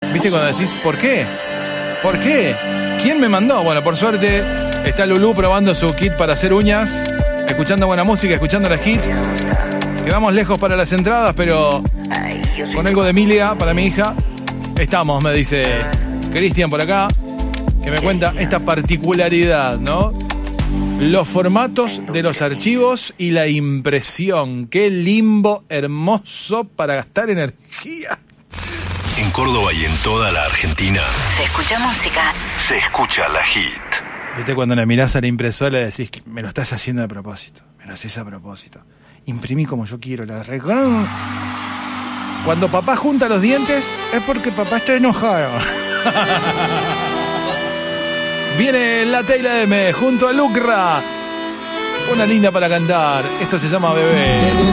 ¿Viste cuando decís, ¿por qué? ¿Por qué? ¿Quién me mandó? Bueno, por suerte está Lulú probando su kit para hacer uñas, escuchando buena música, escuchando la hit. Quedamos lejos para las entradas, pero con algo de Emilia para mi hija estamos, me dice Cristian por acá, que me cuenta esta particularidad, ¿no? Los formatos de los archivos y la impresión. Qué limbo hermoso para gastar energía. En Córdoba y en toda la Argentina Se escucha música. se escucha la hit. Viste cuando le mirás a la impresora y decís, me lo estás haciendo a propósito, me lo haces a propósito. Imprimí como yo quiero, la reconozco. Cuando papá junta los dientes es porque papá está enojado. Viene la Tela M junto a Lucra. Una linda para cantar. Esto se llama Bebé.